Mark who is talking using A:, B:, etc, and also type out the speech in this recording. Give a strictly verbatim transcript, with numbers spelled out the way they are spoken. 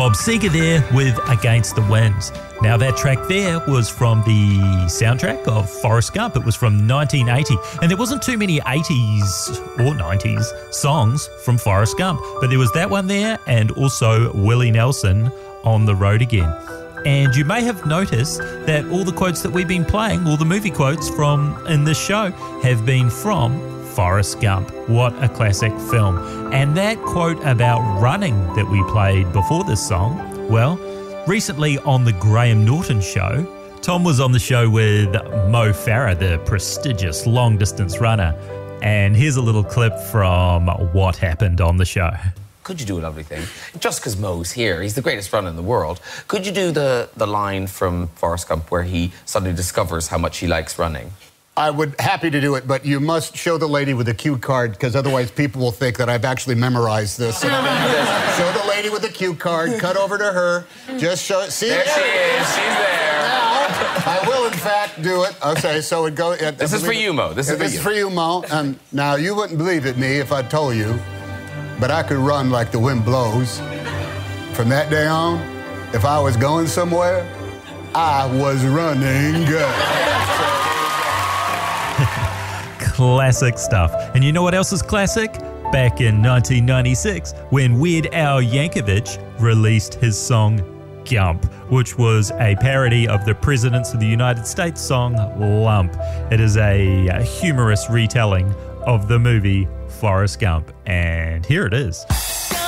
A: Bob Seger there with Against the Winds. Now that track there was from the soundtrack of Forrest Gump. It was from nineteen eighty, and there wasn't too many eighties or nineties songs from Forrest Gump, but there was that one there and also Willie Nelson, On the Road Again. And you may have noticed that all the quotes that we've been playing, all the movie quotes from in this show, have been from Forrest Gump. What a classic film. And that quote about running that we played before this song, well, recently on the Graham Norton show, Tom was on the show with Mo Farah, the prestigious long-distance runner. And here's a little clip from what happened on the show.
B: Could you do a lovely thing? Just because Mo's here, he's the greatest runner in the world. Could you do the, the line from Forrest Gump where he suddenly discovers how much he likes running?
C: I would happy to do it, but you must show the lady with the cue card, because otherwise people will think that I've actually memorized this. Show the lady with the cue card, cut over to her, just show it. See,
B: there she is, she's there.
C: Now, I will in fact do it. Okay, so it goes.
B: This is for you, Mo. This is for you.
C: This is for you, Mo. And now, you wouldn't believe it, me, if I told you, but I could run like the wind blows. From that day on, if I was going somewhere, I was running good.
A: Classic stuff. And you know what else is classic? Back in nineteen ninety-six, when Weird Al Yankovic released his song Gump, which was a parody of the Presidents of the United States song Lump. It is a humorous retelling of the movie Forrest Gump. And here it is.